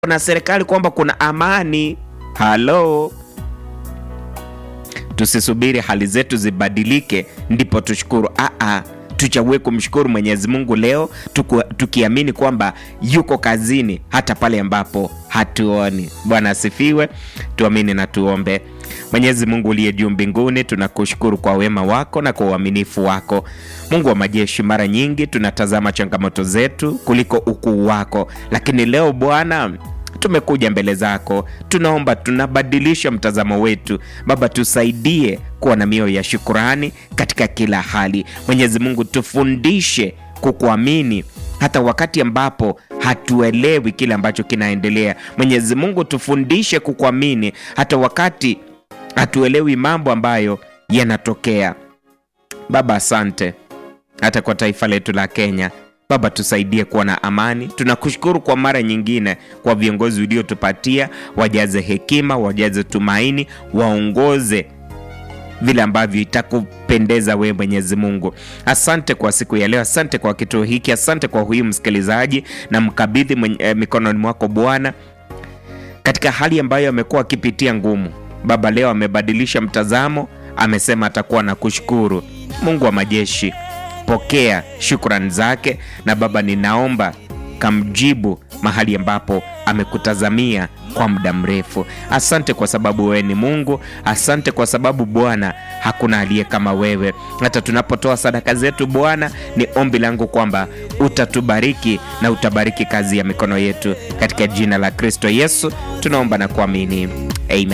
na serikali kwamba kuna amani. Halo, tusisubiri hali zetu zibadilike ndipo tushukuru. Tuchague kumshukuru Mwenyezi Mungu leo, tukiamini kwamba yuko kazini hata pale ambapo hatuoni. Bwana asifiwe. Tuamini na tuombe. Mwenyezi Mungu uliye juu mbinguni, tunakushukuru kwa wema wako na kwa uaminifu wako. Mungu wa majeshi, mara nyingi tunatazama changamoto zetu kuliko ukuu wako, lakini leo Bwana tumekuja mbele zako, tunaomba, tunabadilisha mtazamo wetu. Baba, tusaidie kuwa na mioyo ya shukrani katika kila hali. Mwenyezi Mungu, tufundishe kukuamini hata wakati ambapo hatuelewi kile ambacho kinaendelea. Mwenyezi Mungu, tufundishe kukuamini hata wakati hatuelewi mambo ambayo yanatokea. Baba, asante hata kwa taifa letu la Kenya. Baba, tusaidie kuwa na amani. Tunakushukuru kwa mara nyingine kwa viongozi uliotupatia, wajaze hekima, wajaze tumaini, waongoze vile ambavyo itakupendeza wewe Mwenyezi Mungu. Asante kwa siku ya leo, asante kwa kituo hiki, asante kwa huyu msikilizaji, na mkabidhi mikononi mwako Bwana katika hali ambayo amekuwa akipitia ngumu. Baba, leo amebadilisha mtazamo, amesema atakuwa na kushukuru. Mungu wa majeshi, pokea shukrani zake, na Baba, ninaomba kamjibu mahali ambapo amekutazamia kwa muda mrefu. Asante kwa sababu wewe ni Mungu. Asante kwa sababu Bwana hakuna aliye kama wewe. Hata tunapotoa sadaka zetu Bwana, ni ombi langu kwamba utatubariki na utabariki kazi ya mikono yetu, katika jina la Kristo Yesu tunaomba na kuamini. Amen.